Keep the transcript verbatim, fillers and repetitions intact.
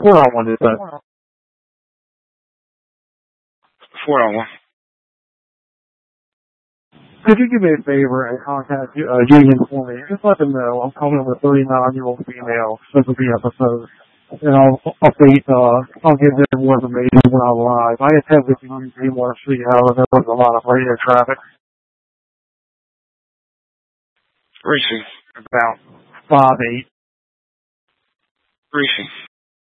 Four on one is that. Four on one. Could you do me a favor and contact uh, Union for me? Just let them know I'm calling with a thirty-nine-year-old female supposed to be episode. And I'll update, uh, I'll give them more information when I'm live. I attended the U P more to see how there was a lot of radio traffic. Racing. About five eight. Racing.